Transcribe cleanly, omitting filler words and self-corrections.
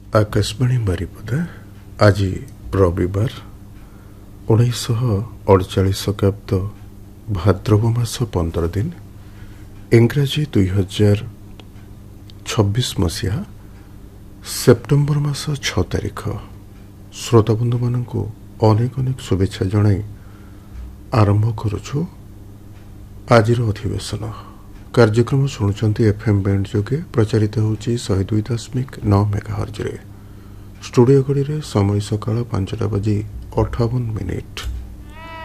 आकाशवाणी बारिपदा आज रविवार 1948 शताब्द भाद्रव मास 15 दिन इंग्राजी 2026 मसीहा सेप्टेम्बर मास 6 तारिख श्रोताबंधु मान अनेक अनेक शुभेच्छा जनाई आरंभ करुछु आज अधिवेशन कार्यक्रम शुणुंट एफएम बैंड जोगे प्रचारित होची 102.9 मेगाहर्ज रे। स्टूडियो घड़ी रे समय सकाळ 5:58